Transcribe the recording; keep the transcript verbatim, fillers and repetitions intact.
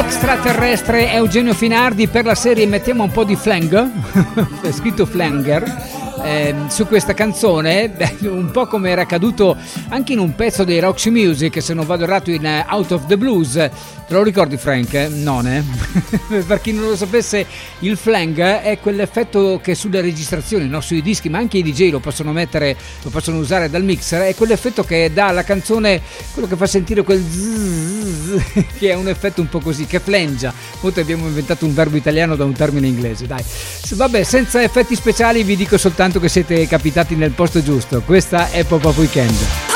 Extraterrestre Eugenio Finardi per la serie Mettiamo un po' di flang, è scritto flanger. Eh, su questa canzone, un po' come era accaduto anche in un pezzo dei Roxy Music, se non vado errato, in uh, Out of the Blues. Te lo ricordi, Frank? Non eh? Per chi non lo sapesse, il flang è quell'effetto che sulle registrazioni, no? Sui dischi, ma anche i D J lo possono mettere, lo possono usare dal mixer, è quell'effetto che dà alla canzone, quello che fa sentire quel zzz, che è un effetto un po' così, che flangia. Molto abbiamo inventato un verbo italiano da un termine inglese, dai. Vabbè, senza effetti speciali vi dico soltanto che siete capitati nel posto giusto. Questa è Pop-Up Weekend.